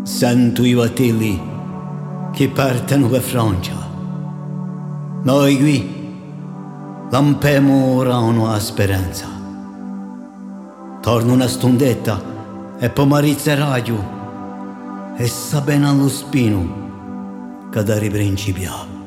Sento i vatelli che partono per Francia. Noi qui lampemo ora una speranza. Torno una stundetta e poi marizza radio e sa bene allo spino che da riprincipiare.